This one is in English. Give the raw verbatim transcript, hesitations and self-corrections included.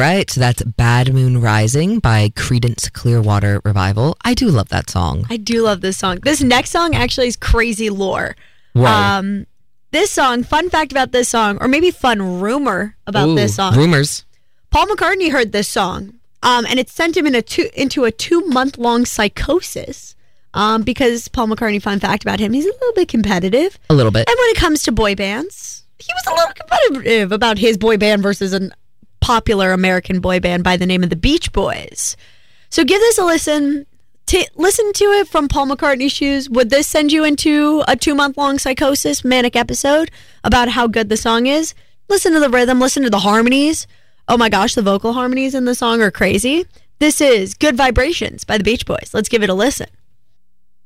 right, so that's Bad Moon Rising by Creedence Clearwater Revival. I do love that song. I do love this song. This next song actually is crazy lore. Right. Um, this song, fun fact about this song, or maybe fun rumor about Ooh, this song. Rumors. Paul McCartney heard this song, um, and it sent him in a two, into a two-month-long psychosis um, because Paul McCartney, fun fact about him, he's a little bit competitive. A little bit. And when it comes to boy bands, he was a little competitive about his boy band versus a popular American boy band by the name of the Beach Boys. So give this a listen. T- listen to it from Paul McCartney's shoes. Would this send you into a two-month-long psychosis, manic episode about how good the song is? Listen to the rhythm. Listen to the harmonies. Oh my gosh, the vocal harmonies in the song are crazy. This is Good Vibrations by the Beach Boys. Let's give it a listen.